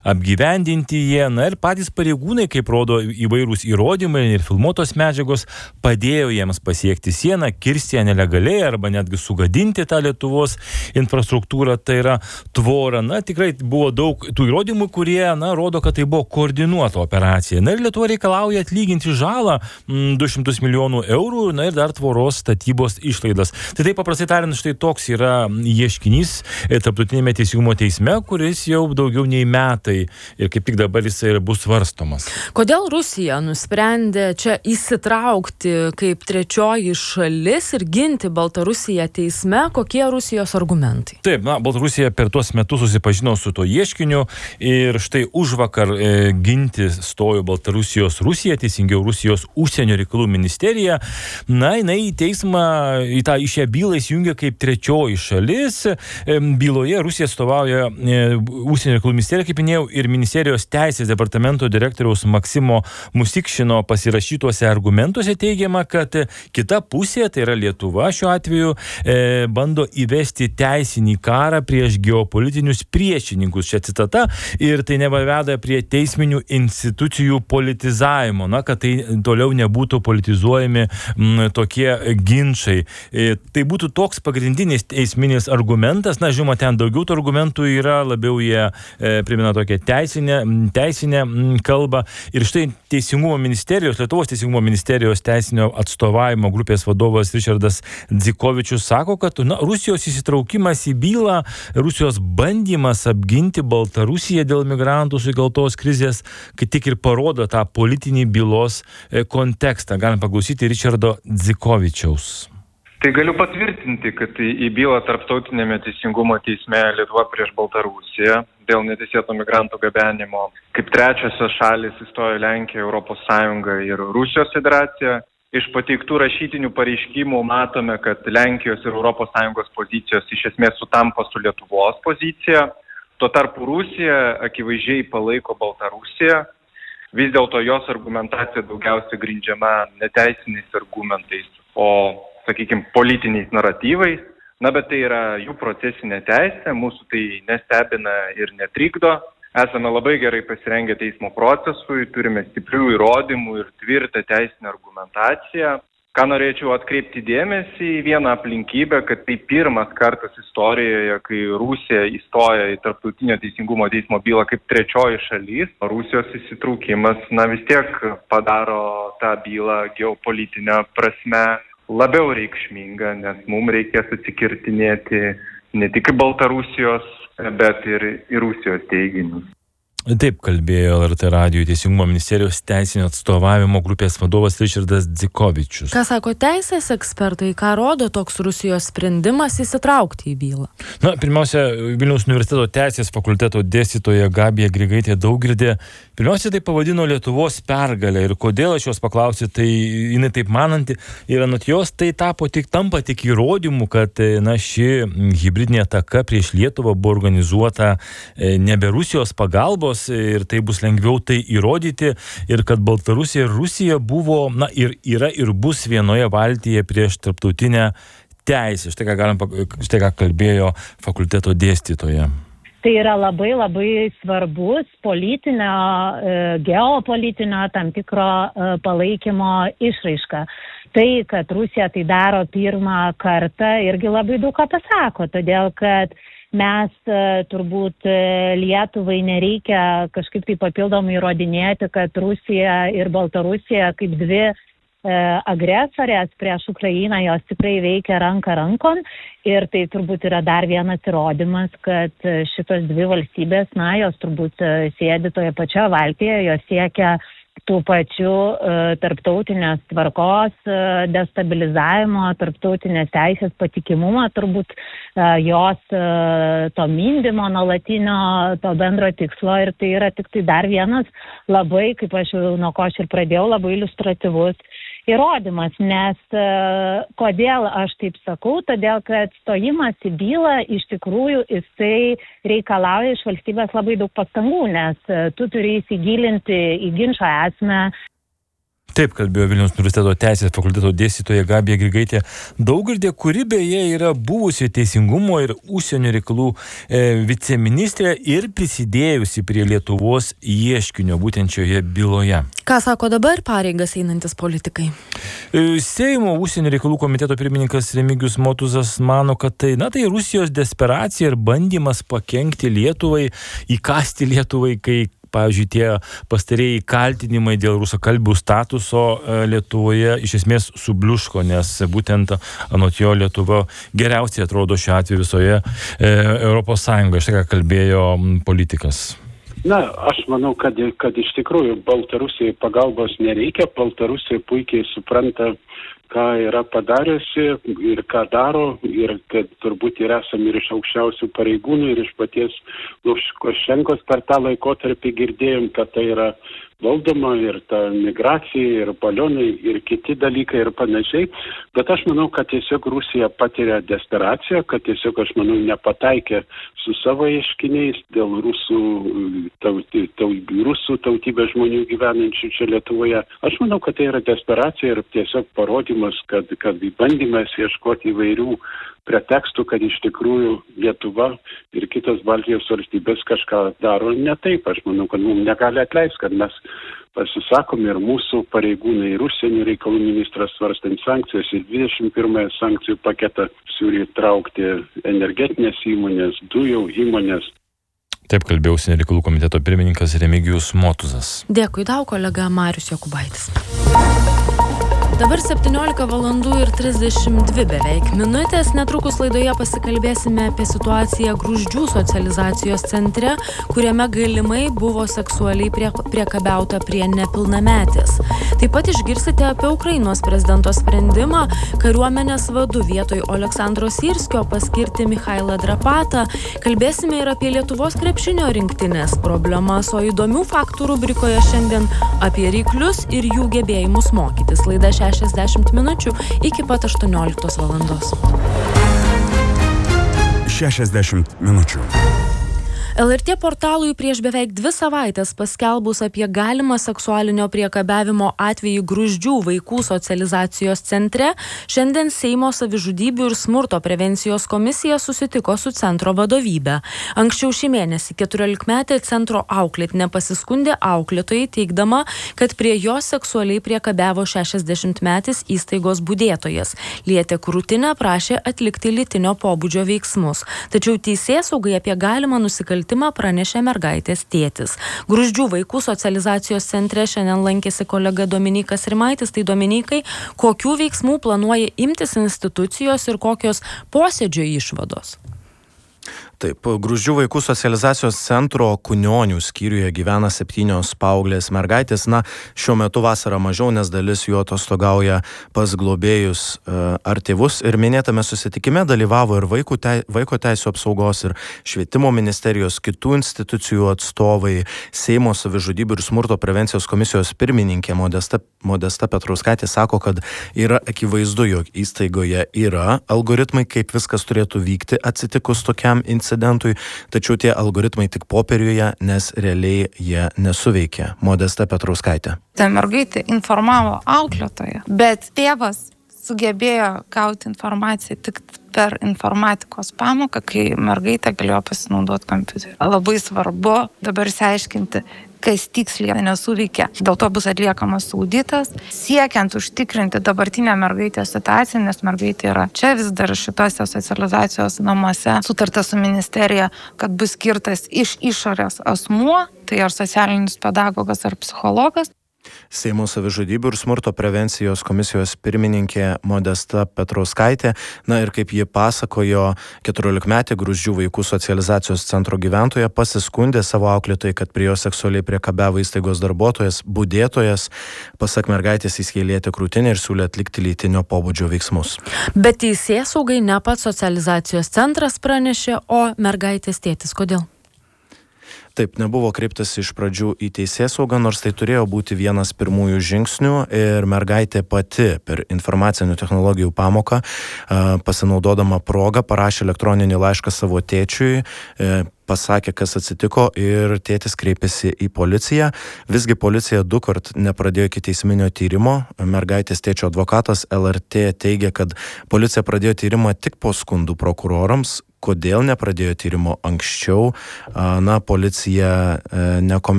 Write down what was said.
apgyvendinti jie. Na ir patys pareigūnai, kaip rodo įvairūs įrodymai ir filmuotos medžiagos, padėjo jiems pasiekti sieną, kirsti ją nelegaliai arba netgi sugadinti tą Lietuvos infrastruktūrą, tai yra tvorą. Na, tikrai buvo daug tų įrodymų, kurie, rodo, kad tai buvo koordinuota operacija. Na ir Lietuva reikalauja atlyginti žalą 200 milijonų eurų, na ir dar tvoros statybos išlaidas. Tai taip paprastai tariant, štai toks yra ieškinys Tarptautinėme teisingumo teisme, kuris jau daugiau nei metai ir kaip tik dabar jisai bus svarstomas. Kodėl Rusija nusprendė čia įsitraukti kaip trečioji šalis ir ginti Baltarusiją teisme? Kokie Rusijos argumentai? Taip, Baltarusija per tuos metus susipažino su to ieškiniu ir štai užvakar ginti stojo Baltarusijos Rusija, teisingiau Rusijos užsienio reikalų ministerija. Na, jinai į teismą, į šią bylą įsijungia kaip trečioji šalis. Byloje Rusija atstovauja užsienio reikalų ministerija, kaip minėjau, ir ministerijos teisės departamento direktoriaus Maksimo Musikšino pasirašytuose argumentuose teigiama, kad kita pusė, tai yra Lietuva šiuo atveju, bando įvesti teisinį karą prieš geopolitinius priešininkus. Čia citata, ir tai neveda prie teisminių institucijų politizavimo, kad tai toliau nebūtų politizuojami tokie ginčai. Tai būtų toks pagrindinis teisminis argumentas. Na, žinoma, ten daugiau tų argumentų yra, labiau jie primena tokią teisinę kalbą. Ir štai Lietuvos teisingumo ministerijos teisinio atstovavimo grupės vadovas Richardas Dzikovičius sako, kad Rusijos įsitraukimas į bylą, Rusijos bandymas apginti Baltarusiją dėl migrantų sukeltos krizės, kaip tik ir parodo tą politinį bylos kontekstą. Galim paklausyti Richardo Dzikovičiaus. Tai galiu patvirtinti, kad į bylą Tarptautinėme teisingumo teisme Lietuva prieš Baltarusiją dėl neteisėto migrantų gabenimo kaip trečiosios šalys įstojo Lenkija, Europos Sąjunga ir Rusijos federacija. Iš pateiktų rašytinių pareiškimų matome, kad Lenkijos ir Europos Sąjungos pozicijos iš esmės sutampa su Lietuvos pozicija. Tuo tarpu Rusija akivaizdžiai palaiko Baltarusiją. Vis dėlto jos argumentacija daugiausiai grindžiama neteisiniais argumentais, o sakykime, politiniais naratyvais, bet tai yra jų procesinė teisė, mūsų tai nestebina ir netrikdo. Esame labai gerai pasirengę teismo procesui, turime stiprių įrodymų ir tvirtą teisinę argumentaciją. Ką norėčiau atkreipti dėmesį į vieną aplinkybę, kad tai pirmas kartas istorijoje, kai Rusija įstoja į Tarptautinio teisingumo teismo bylą kaip trečioji šalis. Rusijos įsitraukimas, vis tiek padaro tą bylą geopolitinę prasme labiau reikšminga, nes mums reikės atsikirtinėti ne tik Baltarusijos, bet ir Rusijos teiginius. Taip kalbėjo LRT radijo teisingumo ministerijos teisinio atstovavimo grupės vadovas Richardas Dzikovičius. Ką sako teisės ekspertai, ką rodo toks Rusijos sprendimas įsitraukti į bylą? Pirmiausia, Vilniaus universiteto teisės fakulteto dėstytoja Gabija Grigaitė Daugirdė pirmiausia tai pavadino Lietuvos pergalę. Ir kodėl aš jos paklausiu, tai jinai taip mananti, ir anot jos tai tampa tik įrodymu, kad ši hibridinė ataka prieš Lietuvą buvo organizuota nebe Rusijos pagalbos, ir tai bus lengviau tai įrodyti, ir kad Baltarusija ir Rusija buvo, ir yra ir bus vienoje valtyje prieš tarptautinę teisę. Štai ką kalbėjo fakulteto dėstytoja. Tai yra labai labai svarbus politinio, geopolitinio tam tikro palaikymo išraiška. Tai, kad Rusija tai daro pirmą kartą, irgi labai daug ką pasako, todėl kad mes turbūt Lietuvai nereikia kažkaip tai papildomai įrodinėti, kad Rusija ir Baltarusija kaip dvi agresorės prieš Ukrainą, jos tikrai veikia ranka rankon, ir tai turbūt yra dar vienas įrodymas, kad šitos dvi valstybės, jos turbūt sėdi toje pačioje valtyje, jos siekia tų pačių tarptautinės tvarkos destabilizavimo, tarptautinės teisės patikimumą, turbūt jos to mindymo nuolatinio, to bendro tikslo, ir tai yra tik tai dar vienas labai, kaip aš jau nuo ko aš ir pradėjau, labai iliustratyvus įrodymas, nes kodėl aš taip sakau, todėl kad stojimas į bylą iš tikrųjų jisai reikalauja iš valstybės labai daug pastangų, nes tu turi įsigilinti į ginčo esmę. Taip kalbėjo Vilniaus universiteto teisės fakulteto dėstytoja Gabija Grigaitė Daugirdė, kuri beje yra buvusi teisingumo ir užsienio reikalų viceministrė ir prisidėjusi prie Lietuvos ieškinio būtent šioje byloje. Ką sako dabar pareigas einantis politikai? Seimo užsienio reikalų komiteto pirmininkas Remigijus Motuzas mano, kad tai Rusijos desperacija ir bandymas pakenkti Lietuvai, įkasti Lietuvai, kai pavyzdžiui, tie pastarėjai kaltinimai dėl rusakalbių statuso Lietuvoje iš esmės subliuško, nes būtent anot jo Lietuva geriausiai atrodo šiuo atveju visoje Europos Sąjungoje. Štai ką kalbėjo politikas. Aš manau, kad iš tikrųjų Baltarusijai pagalbos nereikia. Baltarusija puikiai supranta, ką yra padariusi ir ką daro, ir kad turbūt ir esame ir iš aukščiausių pareigūnų, ir iš paties Lukašenkos per tą laikotarpį girdėjom, kad tai yra valdoma ir ta migracija, ir balionai, ir kiti dalykai ir panašiai. Bet aš manau, kad tiesiog Rusija patiria desperaciją, kad tiesiog, aš manau, nepataikė su savo ieškiniais dėl rusų tautybės žmonių gyvenančių čia Lietuvoje. Aš manau, kad tai yra desperacija ir tiesiog parodymas, kad bandymas ieškoti įvairių pretekstų, kad iš tikrųjų Lietuva ir kitos Baltijos valstybės kažką daro ne taip. Aš manau, kad mums negali atleisti, kad mes pasisakom ir mūsų pareigūnai, ir užsienio reikalų ministras svarstant sankcijas, ir 21 sankcijų paketą siūlė traukti energetinės įmonės, dujų įmonės. Taip kalbėjo užsienio reikalų komiteto pirmininkas Remigijus Motuzas. Dėkui tau, kolega Marius Jokubaitis. Dabar 17:32 beveik minutės. Netrukus laidoje pasikalbėsime apie situaciją Gruzdžių socializacijos centre, kuriame galimai buvo seksualiai priekabiauta prie nepilnametės. Taip pat išgirsite apie Ukrainos prezidento sprendimą kariuomenės vadu vietoj Oleksandro Syrskio paskirti Michailą Drapatą. Kalbėsime ir apie Lietuvos krepšinio rinktinės problemas, o įdomių faktų rubrikoje šiandien apie ryklius ir jų gebėjimus mokytis. Laida 60 minučių iki pat 18 valandos. 60 minučių. LRT portalui prieš beveik 2 savaitės paskelbus apie galimą seksualinio priekabiavimo atvejį Gruzdžių vaikų socializacijos centre, šiandien Seimo savižudybių ir smurto prevencijos komisija susitiko su centro vadovybe. Anksčiau šį mėnesį 14-metė centro auklėtinė pasiskundė auklėtojai, teigdama, kad prie jos seksualiai priekabiavo 60-metis įstaigos budėtojas. Lietė krūtinę, prašė atlikti lytinio pobūdžio veiksmus. Tačiau teisėsaugai apie galimą nusikaltimą pranešė mergaitės tėtis. Gruzdžių vaikų socializacijos centre šiandien lankėsi kolega Dominykas Rimaitis. Tai Dominikai, kokių veiksmų planuoja imtis institucijos ir kokios posėdžio išvados? Taip, Gruzdžių vaikų socializacijos centro Kunionių skyriuje gyvena 7 paauglės mergaitės. Šiuo metu vasarą mažiau, nes dalis jų atostogauja pas globėjus ar tėvus. Ir minėtame susitikime dalyvavo ir vaiko teisių apsaugos ir švietimo ministerijos, kitų institucijų atstovai, Seimo savižudybių ir smurto prevencijos komisijos pirmininkė Modesta Petrauskaitė sako, kad yra akivaizdu, jog įstaigoje yra algoritmai, kaip viskas turėtų vykti atsitikus tokiam incidentui, tačiau tie algoritmai tik popieriuje, nes realiai jie nesuveikia. Modesta Petrauskaitė. Ta mergaitė informavo auklėtoją, bet tėvas sugebėjo gauti informaciją tik per informatikos pamoką, kai mergaitė galėjo pasinaudoti kompiuteriu. Labai svarbu dabar išsiaiškinti, kas tiksliai nesuveikia. Dėl to bus atliekamas auditas, siekiant užtikrinti dabartinę mergaitės situaciją, nes mergaitė yra čia vis dar šitose socializacijos namuose. Sutarta su ministerija, kad bus skirtas iš išorės asmuo, tai ar socialinis pedagogas ar psichologas. Seimo savižudybių ir smurto prevencijos komisijos pirmininkė Modesta Petrauskaitė. Ir kaip ji pasakojo, 14-metė Gruzdžių vaikų socializacijos centro gyventoja pasiskundė savo auklėtojai, kad prie jo seksualiai priekabiavo įstaigos darbuotojas, budėtojas. Pasak mergaitės jis jai lietė krūtinę ir siūlė atlikti lytinio pobūdžio veiksmus. Bet teisėsaugai ne pats socializacijos centras pranešė, o mergaitės tėtis. Kodėl? Taip, nebuvo kreiptas iš pradžių į teisėsaugą, nors tai turėjo būti vienas pirmųjų žingsnių ir mergaitė pati per informacinių technologijų pamoką pasinaudodama progą parašė elektroninį laišką savo tėčiui, pasakė, kas atsitiko ir tėtis kreipėsi į policiją. Visgi policija 2 kart nepradėjo ikiteisminio tyrimo. Mergaitės tėčio advokatas LRT teigia, kad policija pradėjo tyrimą tik po skundų prokurorams. Kodėl nepradėjo tyrimo anksčiau? Policija nekomentuoja.